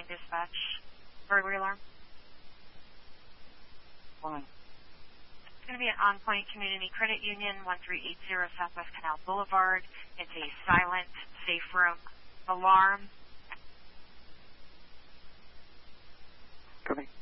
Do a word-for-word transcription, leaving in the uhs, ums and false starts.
dispatch. Burglary alarm. Fine. It's going to be at On Point Community Credit Union, one three eight zero Southwest Canal Boulevard. It's a silent, safe room alarm. Copy.